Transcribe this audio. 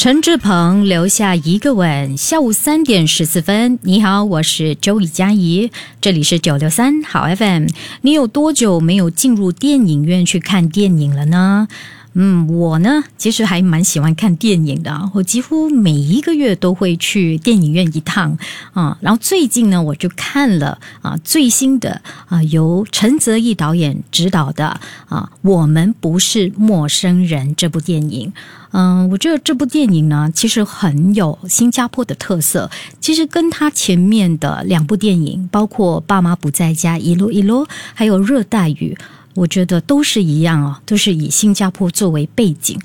陈志鹏留下一个吻，下午3点14分。你好，我是周以佳怡，这里是963好 FM。你有多久没有进入电影院去看电影了呢？我呢，其实还蛮喜欢看电影的，我几乎每一个月都会去电影院一趟啊。然后最近呢，我就看了最新的由陈泽毅导演执导的我们不是陌生人这部电影。我觉得这部电影呢，其实很有新加坡的特色。其实跟他前面的2部电影，包括《爸妈不在家》一路一路，还有《热带雨》，我觉得都是一样都是以新加坡作为背景